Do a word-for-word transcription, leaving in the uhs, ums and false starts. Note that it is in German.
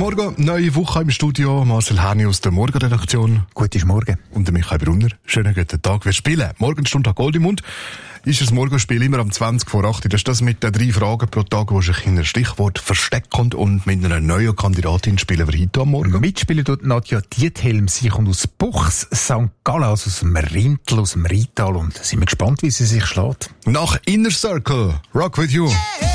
Morgen, neue Woche im Studio. Marcel Herni aus der Morgenredaktion. Guten Morgen. Und der Michael Brunner. Schönen guten Tag. Wir spielen Morgenstunde Goldimund. Ist das Morgenspiel immer am zwanzig vor acht. Das ist das mit den drei Fragen pro Tag, die sich in ein Stichwort verstecken. Und mit einer neuen Kandidatin spielen wir heute am Morgen. Mitspielen tut Nadja Diethelm. Sie kommt aus Buchs, Sankt Gallen, also aus dem Rintel, aus dem Rheintal. Und sind wir gespannt, wie sie sich schlägt. Nach Inner Circle. Rock with you. Yeah.